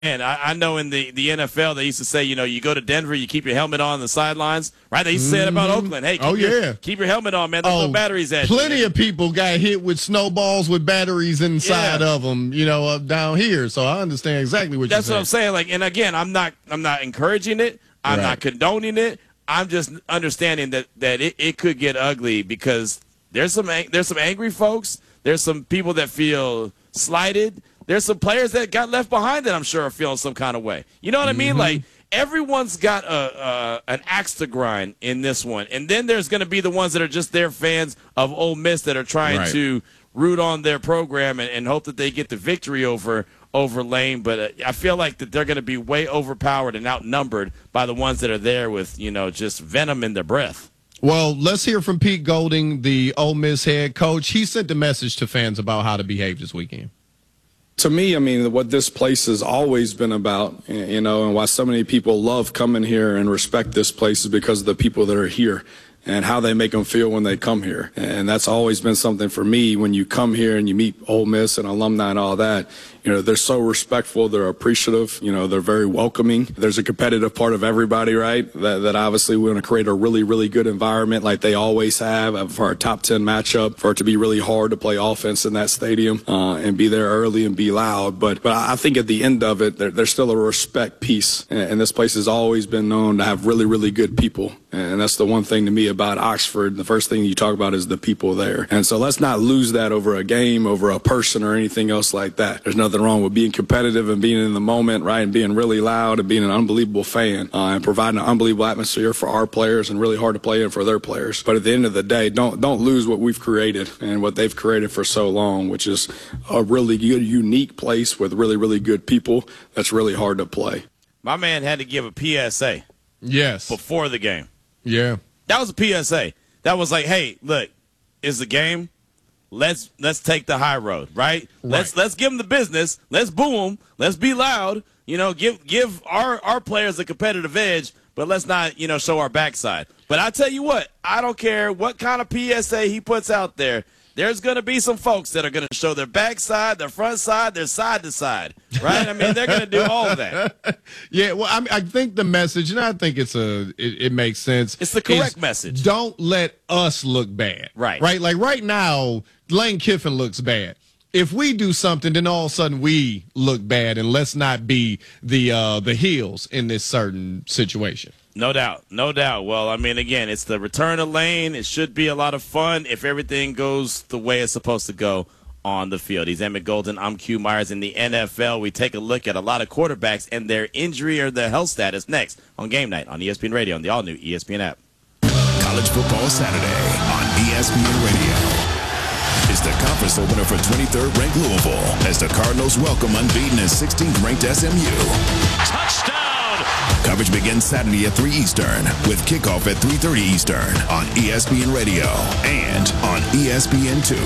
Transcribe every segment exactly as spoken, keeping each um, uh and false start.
And I, I know in the, the N F L, they used to say, you know, you go to Denver, you keep your helmet on the sidelines, right? They used to say it about Oakland. Hey, keep, oh, your, yeah. keep your helmet on, man. There's oh, no batteries at Plenty you. of people got hit with snowballs with batteries inside yeah. of them, you know, up down here. So I understand exactly what That's you're saying. That's what I'm saying. Like, and again, I'm not I'm not encouraging it. I'm right. not condoning it. I'm just understanding that, that it, it could get ugly because there's some there's some angry folks. There's some people that feel slighted. There's some players that got left behind that I'm sure are feeling some kind of way. You know what mm-hmm. I mean? Like, everyone's got a, a an axe to grind in this one. And then there's going to be the ones that are just their fans of Ole Miss that are trying right. to root on their program and, and hope that they get the victory over over Lane. But uh, I feel like that they're going to be way overpowered and outnumbered by the ones that are there with, you know, just venom in their breath. Well, let's hear from Pete Golding, the Ole Miss head coach. He sent a message to fans about how to behave this weekend. To me, I mean, what this place has always been about, you know, and why so many people love coming here and respect this place is because of the people that are here and how they make them feel when they come here. And that's always been something for me when you come here and you meet Ole Miss and alumni and all that. You know, they're so respectful, they're appreciative, you know, they're very welcoming. There's a competitive part of everybody, right? That, that obviously we want to create a really, really good environment like they always have for our top ten matchup, for it to be really hard to play offense in that stadium uh, and be there early and be loud. But but I think at the end of it, there, there's still a respect piece. And, and this place has always been known to have really, really good people. And that's the one thing to me about Oxford. The first thing you talk about is the people there. And so let's not lose that over a game, over a person, or anything else like that. There's nothing wrong with being competitive and being in the moment, right, and being really loud and being an unbelievable fan uh, and providing an unbelievable atmosphere for our players and really hard to play in for their players. But at the end of the day, don't don't lose what we've created and what they've created for so long, which is a really good, unique place with really, really good people that's really hard to play. My man had to give a P S A. Yes. Before the game. Yeah. That was a P S A. That was like, hey, look, it's the game. Let's let's take the high road, right? right? Let's let's give them the business. Let's boo them. Let's be loud. You know, give give our our players a competitive edge, but let's not, you know, show our backside. But I tell you what, I don't care what kind of P S A he puts out there. There's going to be some folks that are going to show their backside, their front side, their side to side, right? I mean, they're going to do all of that. Yeah, well, I, mean, I think the message, and I think it's a, it, it makes sense. It's the correct message. Don't let us look bad. Right. Right? Like right now, Lane Kiffin looks bad. If we do something, then all of a sudden we look bad, and let's not be the uh, the heels in this certain situation. No doubt. No doubt. Well, I mean, again, it's the return of Lane. It should be a lot of fun if everything goes the way it's supposed to go on the field. He's Emmett Golden. I'm Q Myers. In the N F L, we take a look at a lot of quarterbacks and their injury or their health status next on Game Night on E S P N Radio and the all-new E S P N app. College Football Saturday on E S P N Radio. It's the conference opener for twenty-third ranked Louisville as the Cardinals welcome unbeaten and sixteenth ranked S M U. Touchdown! Coverage begins Saturday at three Eastern with kickoff at three thirty Eastern on E S P N Radio and on E S P N two.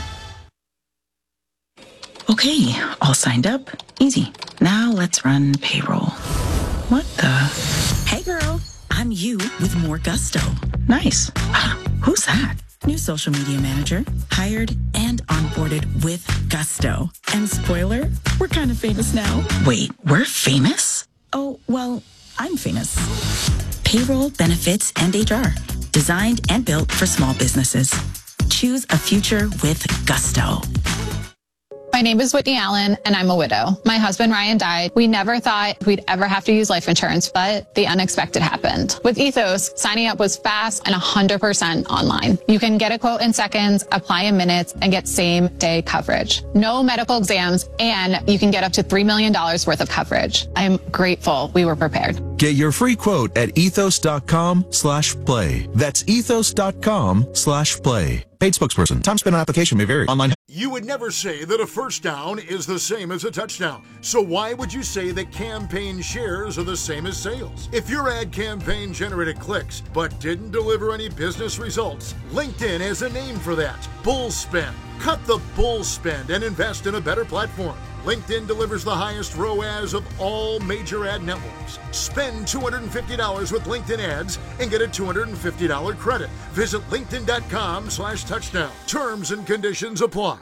Okay, all signed up. Easy. Now let's run payroll. What the? Hey girl, I'm you with more gusto. Nice. Who's that? New social media manager, hired and onboarded with gusto. And spoiler, we're kind of famous now. Wait, we're famous? Oh, well, I'm famous. Payroll, benefits, and H R. Designed and built for small businesses. Choose a future with gusto. My name is Whitney Allen, and I'm a widow. My husband, Ryan, died. We never thought we'd ever have to use life insurance, but the unexpected happened. With Ethos, signing up was fast and one hundred percent online. You can get a quote in seconds, apply in minutes, and get same-day coverage. No medical exams, and you can get up to three million dollars worth of coverage. I'm grateful we were prepared. Get your free quote at ethos.com slash play. That's ethos.com slash play. Paid spokesperson. Time spent on application may vary. Online. You would never say that a first down is the same as a touchdown. So why would you say that campaign shares are the same as sales? If your ad campaign generated clicks but didn't deliver any business results, LinkedIn has a name for that. Bull spend. Cut the bull spend and invest in a better platform. LinkedIn delivers the highest R O A S of all major ad networks. Spend two hundred fifty dollars with LinkedIn ads and get a two hundred fifty dollars credit. Visit linkedin.com slash touchdown. Terms and conditions apply.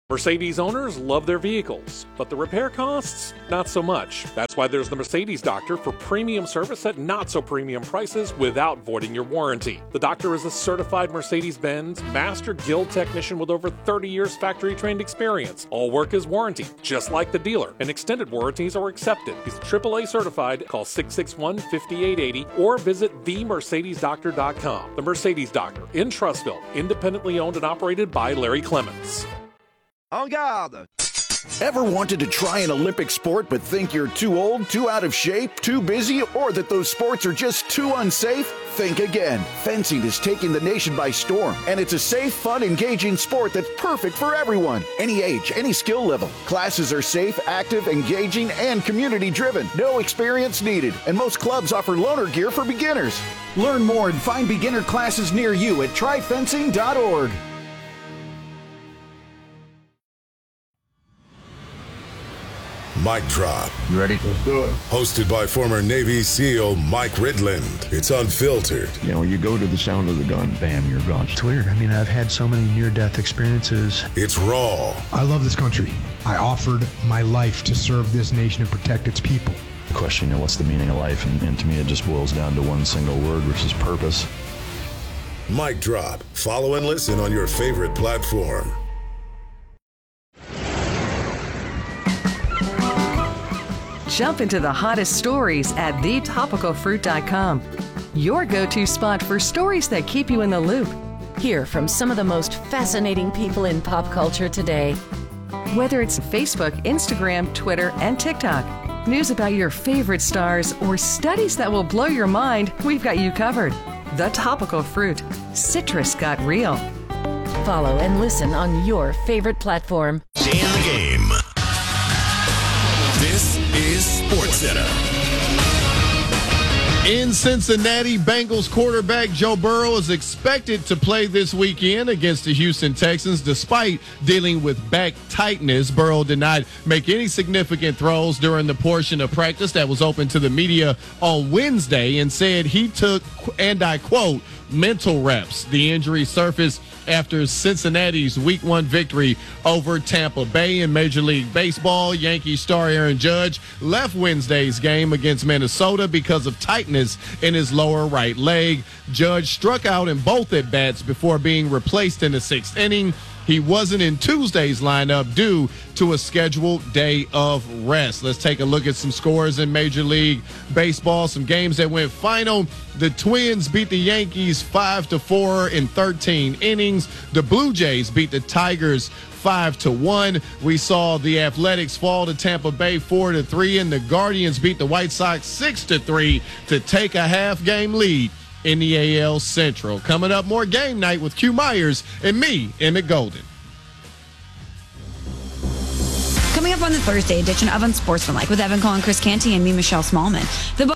Mercedes owners love their vehicles, but the repair costs, not so much. That's why there's the Mercedes Doctor for premium service at not so premium prices without voiding your warranty. The Doctor is a certified Mercedes-Benz Master Guild technician with over thirty years factory-trained experience. All work is warranty, just like the dealer, and extended warranties are accepted. He's triple A certified. Call six six one, five eight eight zero or visit the mercedes doctor dot com. The Mercedes Doctor in Trussville, independently owned and operated by Larry Clements. En garde! Ever wanted to try an Olympic sport but think you're too old, too out of shape, too busy, or that those sports are just too unsafe? Think again. Fencing is taking the nation by storm, and it's a safe, fun, engaging sport that's perfect for everyone. Any age, any skill level. Classes are safe, active, engaging, and community-driven. No experience needed, and most clubs offer loaner gear for beginners. Learn more and find beginner classes near you at try fencing dot org. Mic Drop. You ready? Let's do it. Hosted by former Navy SEAL Mike Ridland. It's unfiltered. You know, you go to the sound of the gun, bam, you're gone. It's weird. I mean, I've had so many near-death experiences. It's raw. I love this country. I offered my life to serve this nation and protect its people. The question, you know, what's the meaning of life? And, and to me, it just boils down to one single word, which is purpose. Mic Drop. Follow and listen on your favorite platform. Jump into the hottest stories at the topical fruit dot com. Your go-to spot for stories that keep you in the loop. Hear from some of the most fascinating people in pop culture today. Whether it's Facebook, Instagram, Twitter, and TikTok, news about your favorite stars, or studies that will blow your mind, we've got you covered. The Topical Fruit. Citrus got real. Follow and listen on your favorite platform. Stay in the game. This is SportsCenter. In Cincinnati, Bengals quarterback Joe Burrow is expected to play this weekend against the Houston Texans despite dealing with back tightness. Burrow did not make any significant throws during the portion of practice that was open to the media on Wednesday and said he took, and I quote, mental reps. The injury surfaced after Cincinnati's week one victory over Tampa Bay in Major League Baseball. Yankees star Aaron Judge left Wednesday's game against Minnesota because of tightness in his lower right leg. Judge struck out in both at-bats before being replaced in the sixth inning. He wasn't in Tuesday's lineup due to a scheduled day of rest. Let's take a look at some scores in Major League Baseball, some games that went final. The Twins beat the Yankees five to four in thirteen innings. The Blue Jays beat the Tigers five to one. We saw the Athletics fall to Tampa Bay four to three, and the Guardians beat the White Sox six to three to take a half-game lead in the A L Central. Coming up, more Game Night with Q Myers and me, Emmett Golden. Coming up on the Thursday edition of Unsportsmanlike with Evan Cole, Chris Canty, and me, Michelle Smallman. The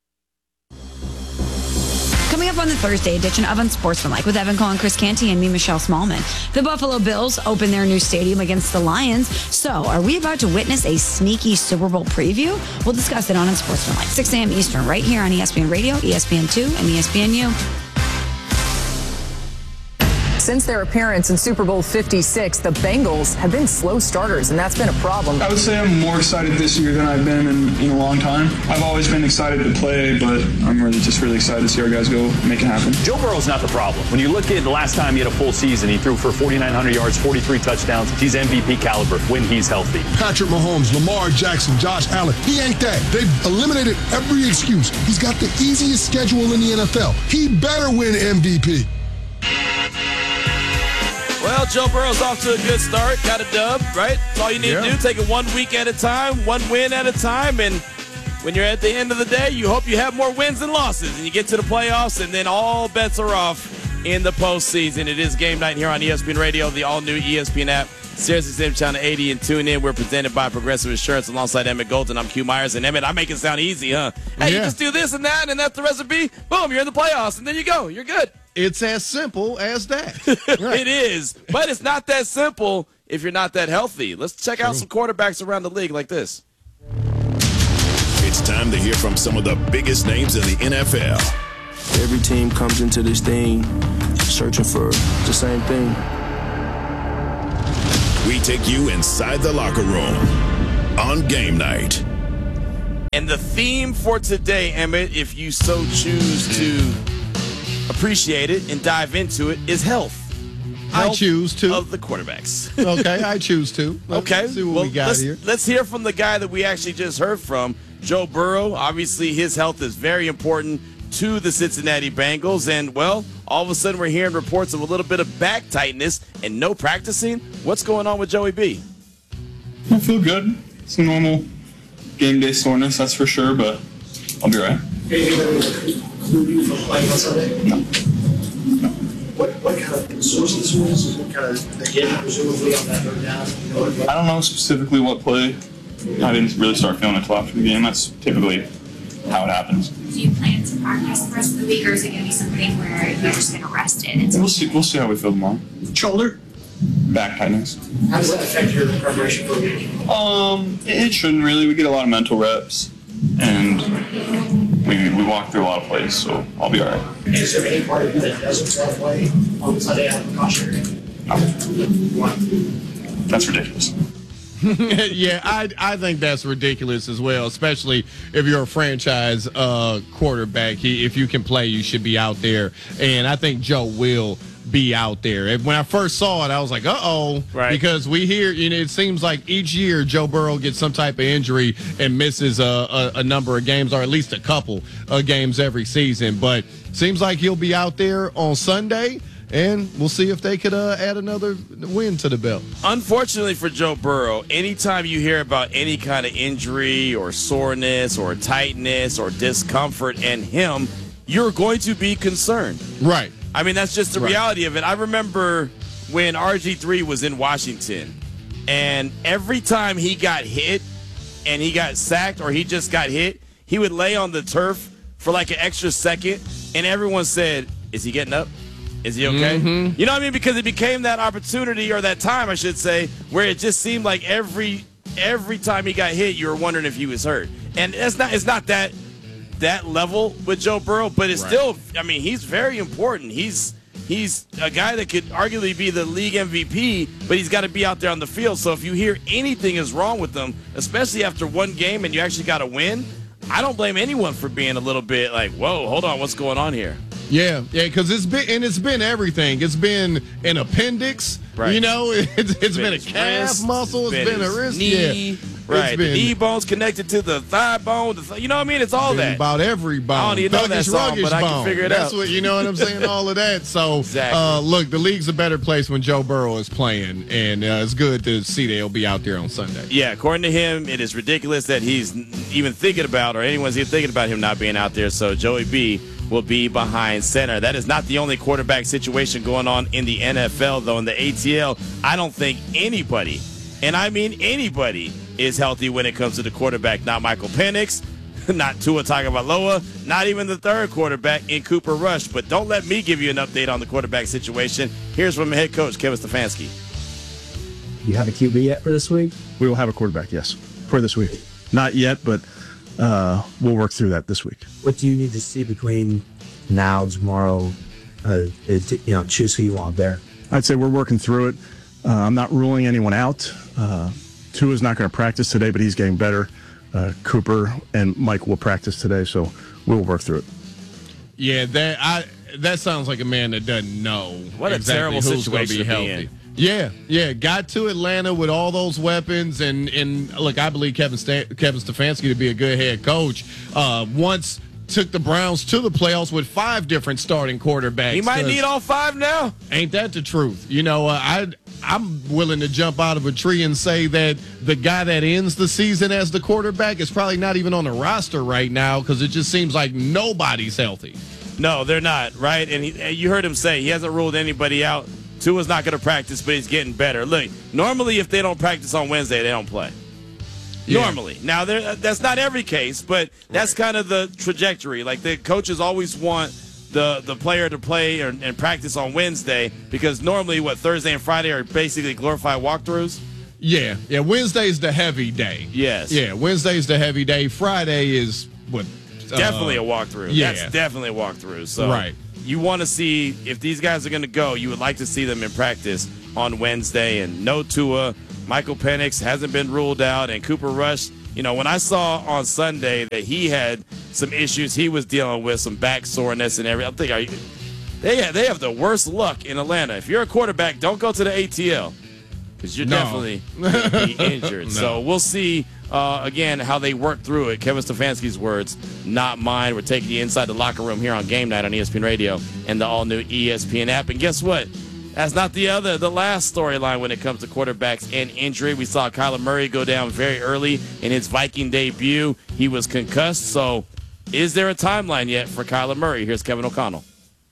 Coming up on the Thursday edition of Unsportsmanlike with Evan Cole, Chris Canty, and me, Michelle Smallman. The Buffalo Bills open their new stadium against the Lions. So, are we about to witness a sneaky Super Bowl preview? We'll discuss it on Unsportsmanlike, six a.m. Eastern, right here on E S P N Radio, E S P N two, and E S P N U. Since their appearance in Super Bowl fifty-six, the Bengals have been slow starters, and that's been a problem. I would say I'm more excited this year than I've been in, in a long time. I've always been excited to play, but I'm really just really excited to see our guys go make it happen. Joe Burrow's not the problem. When you look at the last time he had a full season, he threw for forty-nine hundred yards, forty-three touchdowns. He's M V P caliber when he's healthy. Patrick Mahomes, Lamar Jackson, Josh Allen, he ain't that. They've eliminated every excuse. He's got the easiest schedule in the N F L. He better win M V P. Well, Joe Burrow's off to a good start. Got a dub, right? That's all you need yeah. to do. Take it one week at a time, one win at a time. And when you're at the end of the day, you hope you have more wins than losses. And you get to the playoffs, and then all bets are off in the postseason. It is Game Night here on E S P N Radio, the all-new E S P N app, SiriusXM Channel eighty, and tune in. We're presented by Progressive Insurance alongside Emmett Golden. I'm Q Myers. And Emmett, I make it sound easy, huh? Hey, yeah. you just do this and that, and that's the recipe. Boom, you're in the playoffs, and then you go. You're good. It's as simple as that. Right. It is, but it's not that simple if you're not that healthy. Let's check True. out some quarterbacks around the league like this. It's time to hear from some of the biggest names in the N F L. Every team comes into this thing searching for the same thing. We take you inside the locker room on game night. And the theme for today, Emmett, if you so choose to appreciate it and dive into it, is health. I choose to. Of the quarterbacks. Okay, I choose to. Let's okay. see what well, we got let's, here. Let's hear from the guy that we actually just heard from, Joe Burrow. Obviously, his health is very important to the Cincinnati Bengals. And, well, all of a sudden we're hearing reports of a little bit of back tightness and no practicing. What's going on with Joey B? I feel good. It's a normal game day soreness, that's for sure, but I'll be right. No. No. What, what kind of source this was? What kind of the hit, presumably, on that third down? You know, what, I don't know specifically what play. I didn't really start feeling it until after the game. That's typically how it happens. Do you plan to practice the rest of the week, or is it going to be something where you're just going to rest it? Until we'll see. We'll see how we feel tomorrow. Shoulder? Back tightness. How does that affect your preparation for a week? Um, it shouldn't really. We get a lot of mental reps, and we we walk through a lot of plays, so I'll be all right. Is there any part of you that doesn't want to play on Sunday out of precautionary? No. That's ridiculous. Yeah, I I think that's ridiculous as well, especially if you're a franchise uh, quarterback. He, if you can play, you should be out there. And I think Joe will be out there. And when I first saw it, I was like, uh-oh. Right. Because we hear, you know, it seems like each year Joe Burrow gets some type of injury and misses a, a, a number of games, or at least a couple of games every season. But seems like he'll be out there on Sunday. And we'll see if they could uh, add another win to the belt. Unfortunately for Joe Burrow, anytime you hear about any kind of injury or soreness or tightness or discomfort in him, you're going to be concerned. Right. I mean, that's just the right. reality of it. I remember when R G three was in Washington, and every time he got hit and he got sacked or he just got hit, he would lay on the turf for like an extra second, and everyone said, is he getting up? Is he okay? Mm-hmm. You know what I mean? Because it became that opportunity, or that time, I should say, where it just seemed like every every time he got hit, you were wondering if he was hurt. And it's not it's not that that level with Joe Burrow, but it's right. still, I mean, he's very important. He's he's a guy that could arguably be the league M V P, but he's got to be out there on the field. So if you hear anything is wrong with him, especially after one game and you actually got to win, I don't blame anyone for being a little bit like, whoa, hold on, what's going on here? Yeah, yeah, because it's been and it's been everything. It's been an appendix, right. you know. It's, it's, it's been, been a calf wrist, muscle. It's been, been a wrist, knee, yeah. right. Been, the knee bone's connected to the thigh bone. The th- you know what I mean? It's all that. About every bone. I don't even know that song, but I can figure it That's out. what you know what I'm saying. All of that. So, exactly. uh, look, the league's a better place when Joe Burrow is playing, and uh, it's good to see that he'll be out there on Sunday. Yeah, according to him, it is ridiculous that he's even thinking about, or anyone's even thinking about him not being out there. So Joey B will be behind center. That is not the only quarterback situation going on in the N F L, though. In the A T L, I don't think anybody, and I mean anybody, is healthy when it comes to the quarterback. Not Michael Penix, not Tua Tagovailoa, not even the third quarterback in Cooper Rush. But don't let me give you an update on the quarterback situation. Here's from head coach Kevin Stefanski. You have a Q B yet for this week? We will have a quarterback, yes, for this week. Not yet, but uh, we'll work through that this week. What do you need to see between now and tomorrow? Uh, to, you know, choose who you want there. I'd say we're working through it. Uh, I'm not ruling anyone out. Uh, Tua's not going to practice today, but he's getting better. Uh, Cooper and Mike will practice today, so we'll work through it. Yeah, that I that sounds like a man that doesn't know what a exactly terrible who's situation be to healthy. be in. Yeah, yeah, got to Atlanta with all those weapons, and and look, I believe Kevin Sta- Kevin Stefanski to be a good head coach. Uh, once took the Browns to the playoffs with five different starting quarterbacks. He might need all five now. Ain't that the truth? You know, uh, I I'm willing to jump out of a tree and say that the guy that ends the season as the quarterback is probably not even on the roster right now, because it just seems like nobody's healthy. No, they're not, right? And he, you heard him say he hasn't ruled anybody out. Tua's not going to practice, but he's getting better. Look, normally if they don't practice on Wednesday, they don't play. Yeah. Normally. Now, that's not every case, but that's right. kind of the trajectory. Like, the coaches always want the, the player to play or, and practice on Wednesday, because normally, what, Thursday and Friday are basically glorified walkthroughs? Yeah. Yeah, Wednesday's the heavy day. Yes. Yeah, Wednesday's the heavy day. Friday is what? Definitely uh, a walkthrough. Yeah. That's definitely a walkthrough. So right. You want to see, if these guys are going to go, you would like to see them in practice on Wednesday, and no Tua. Michael Penix hasn't been ruled out, and Cooper Rush, you know, when I saw on Sunday that he had some issues he was dealing with, some back soreness and everything, I'm thinking, are you, they, have, they have the worst luck in Atlanta. If you're a quarterback, don't go to the A T L because you're no. definitely going to be injured. no. So we'll see, uh, again, how they work through it. Kevin Stefanski's words, not mine. We're taking you inside the locker room here on Game Night on E S P N Radio and the all-new E S P N app. And guess what? That's not the other, the last storyline when it comes to quarterbacks and injury. We saw Kyler Murray go down very early in his Viking debut. He was concussed. So is there a timeline yet for Kyler Murray? Here's Kevin O'Connell.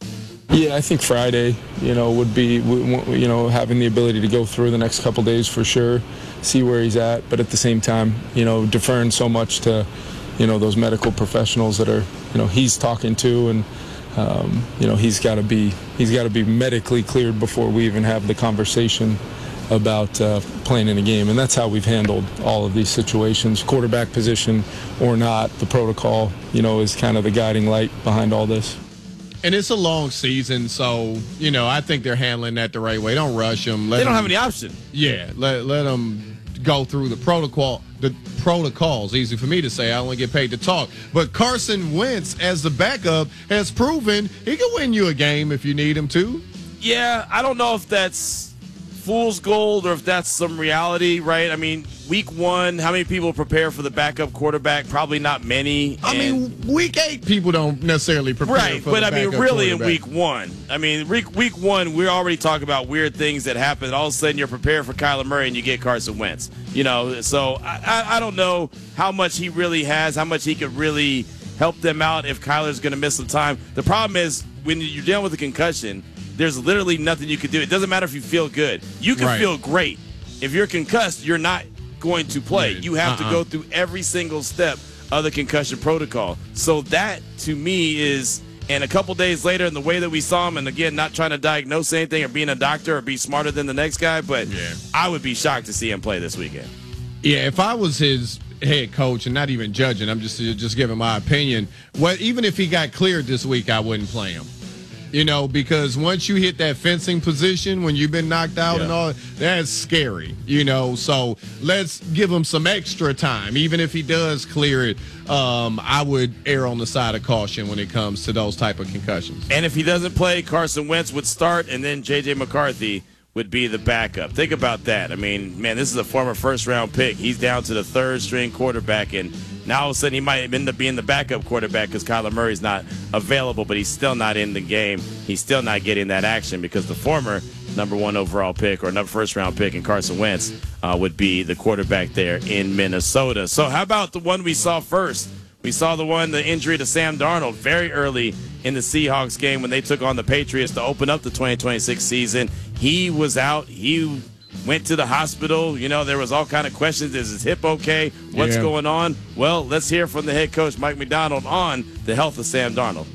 Yeah, I think Friday, you know, would be, you know, having the ability to go through the next couple days for sure, see where he's at. But at the same time, you know, deferring so much to, you know, those medical professionals that are, you know, he's talking to, and Um, you know, he's got to be he's got to be medically cleared before we even have the conversation about uh, playing in a game, and that's how we've handled all of these situations, quarterback position or not. The protocol, you know, is kind of the guiding light behind all this. And it's a long season, so you know I think they're handling that the right way. Don't rush them. Let they don't them, have any option. Yeah, let let them go through the protocol. The protocols, easy for me to say. I only get paid to talk. But Carson Wentz, as the backup, has proven he can win you a game if you need him to. Yeah, I don't know if that's fool's gold or if that's some reality, right? I mean, week one, how many people prepare for the backup quarterback? Probably not many. I mean, week eight, people don't necessarily prepare right, for but the I mean, backup really in quarterback. week one. I mean, week, week one, we're already talking about weird things that happen. All of a sudden, you're prepared for Kyler Murray and you get Carson Wentz. You know, so I, I, I don't know how much he really has, how much he could really help them out if Kyler's going to miss some time. The problem is when you're dealing with a concussion, there's literally nothing you can do. It doesn't matter if you feel good. You can right. feel great. If you're concussed, you're not going to play. You have uh-uh. to go through every single step of the concussion protocol. So that, to me, is, and a couple days later, and the way that we saw him, and again, not trying to diagnose anything or being a doctor or be smarter than the next guy, but yeah. I would be shocked to see him play this weekend. Yeah, if I was his head coach, and not even judging, I'm just just giving my opinion, well, even if he got cleared this week, I wouldn't play him. You know, because once you hit that fencing position, when you've been knocked out yeah. and all, that's scary, you know. So let's give him some extra time. Even if he does clear it, um, I would err on the side of caution when it comes to those type of concussions. And if he doesn't play, Carson Wentz would start, and then J J McCarthy would be the backup. Think about that. I mean, man, this is a former first-round pick. He's down to the third-string quarterback, and now all of a sudden he might end up being the backup quarterback because Kyler Murray's not available, but he's still not in the game. He's still not getting that action because the former number one overall pick or number first-round pick in Carson Wentz uh, would be the quarterback there in Minnesota. So how about the one we saw first? We saw the one, the injury to Sam Darnold very early in the Seahawks game when they took on the Patriots to open up the twenty twenty-six season. He was out. He went to the hospital. You know, there was all kind of questions. Is his hip okay? What's yeah. going on? Well, let's hear from the head coach, Mike McDonald, on the health of Sam Darnold.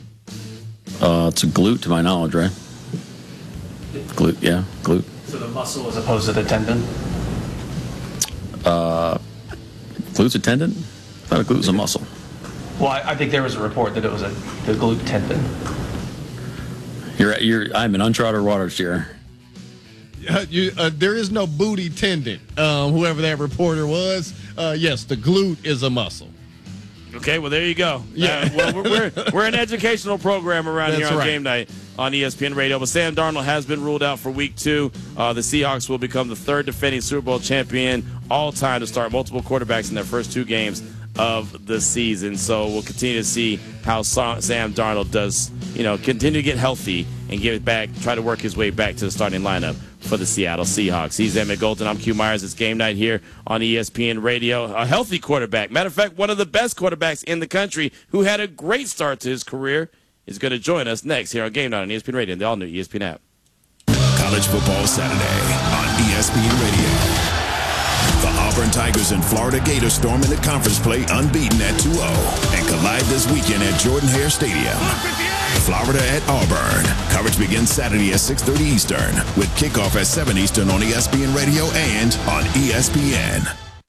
Uh, it's a glute to my knowledge, right? Glute, yeah, glute. So the muscle as opposed to the tendon? Uh, glute's a tendon? I thought a glute was a muscle. Well, I, I think there was a report that it was a the glute tendon. You're, you're. I'm in uncharted waters here. Uh, you, uh, there is no booty tendon. Um, whoever that reporter was, uh, yes, the glute is a muscle. Okay, well, there you go. Yeah, uh, well, we're, we're we're an educational program around That's here on right. Game Night on E S P N Radio. But Sam Darnold has been ruled out for Week Two. Uh, the Seahawks will become the third defending Super Bowl champion all time to start multiple quarterbacks in their first two games of the season. So we'll continue to see how Sam Darnold does, you know, continue to get healthy and get back, try to work his way back to the starting lineup for the Seattle Seahawks. He's Emmett Golden. I'm Q Myers. It's Game Night here on E S P N Radio. A healthy quarterback. Matter of fact, one of the best quarterbacks in the country who had a great start to his career is going to join us next here on Game Night on E S P N Radio and the all-new E S P N app. College Football Saturday on E S P N Radio. The Auburn Tigers and Florida Gators storm into conference play unbeaten at two oh and collide this weekend at Jordan-Hare Stadium. Florida at Auburn. Coverage begins Saturday at six thirty Eastern with kickoff at seven Eastern on E S P N Radio and on E S P N.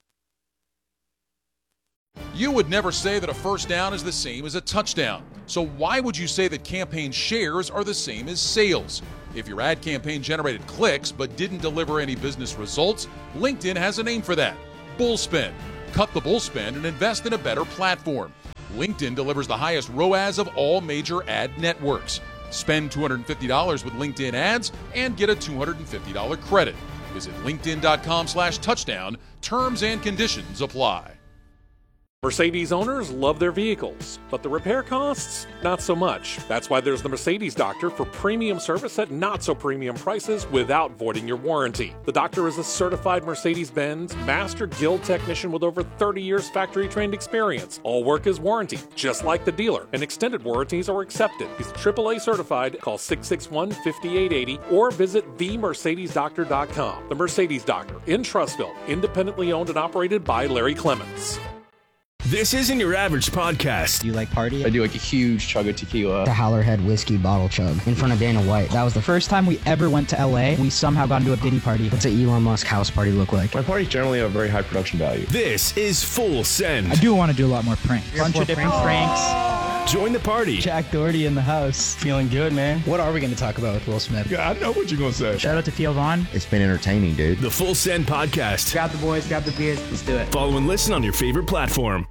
You would never say that a first down is the same as a touchdown. So why would you say that campaign shares are the same as sales? If your ad campaign generated clicks but didn't deliver any business results, LinkedIn has a name for that: Bullspend. Cut the bullspend and invest in a better platform. LinkedIn delivers the highest R O A S of all major ad networks. Spend two hundred fifty dollars with LinkedIn ads and get a two hundred fifty dollars credit. Visit linkedin.com slash touchdown. Terms and conditions apply. Mercedes owners love their vehicles, but the repair costs, not so much. That's why there's the Mercedes Doctor for premium service at not so premium prices without voiding your warranty. The Doctor is a certified Mercedes-Benz Master Guild technician with over thirty years factory-trained experience. All work is warranted, just like the dealer, and extended warranties are accepted. He's triple A certified. Call six six one, five eight eight zero or visit the mercedes doctor dot com. The Mercedes Doctor in Trussville, independently owned and operated by Larry Clements. This isn't your average podcast. Do you like party? I do like a huge chug of tequila. The Howlerhead whiskey bottle chug in front of Dana White. That was the first time we ever went to L A. We somehow got into a Diddy party. What's an Elon Musk house party look like? My parties generally have very high production value. This is Full Send. I do want to do a lot more pranks. A bunch of different pranks. pranks. Join the party. Jack Doherty in the house. Feeling good, man. What are we going to talk about with Will Smith? Yeah, I know what you're going to say. Shout out to Theo Vaughn. It's been entertaining, dude. The Full Send podcast. Grab the boys, grab the beers. Let's do it. Follow and listen on your favorite platform.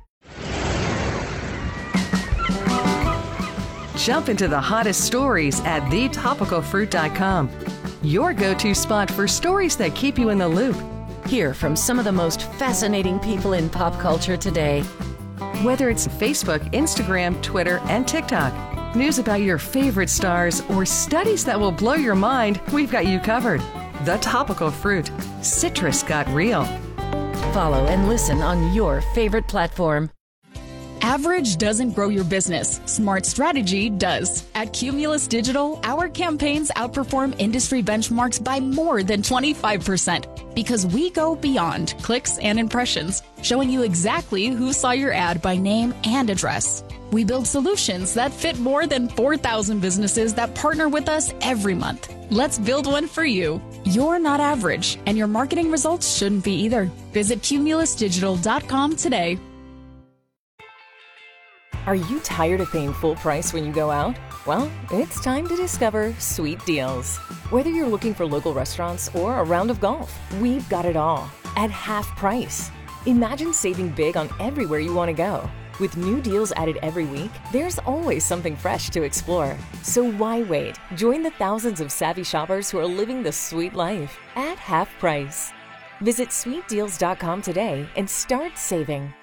Jump into the hottest stories at the topical fruit dot com. Your go-to spot for stories that keep you in the loop. Hear from some of the most fascinating people in pop culture today. Whether it's Facebook, Instagram, Twitter, and TikTok, news about your favorite stars, or studies that will blow your mind, we've got you covered. The Topical Fruit. Citrus got real. Follow and listen on your favorite platform. Average doesn't grow your business. Smart strategy does. At Cumulus Digital, our campaigns outperform industry benchmarks by more than twenty-five percent because we go beyond clicks and impressions, showing you exactly who saw your ad by name and address. We build solutions that fit more than four thousand businesses that partner with us every month. Let's build one for you. You're not average, and your marketing results shouldn't be either. Visit cumulus digital dot com today. Are you tired of paying full price when you go out? Well, it's time to discover Sweet Deals. Whether you're looking for local restaurants or a round of golf, we've got it all at half price. Imagine saving big on everywhere you want to go. With new deals added every week, there's always something fresh to explore. So why wait? Join the thousands of savvy shoppers who are living the sweet life at half price. Visit sweet deals dot com today and start saving.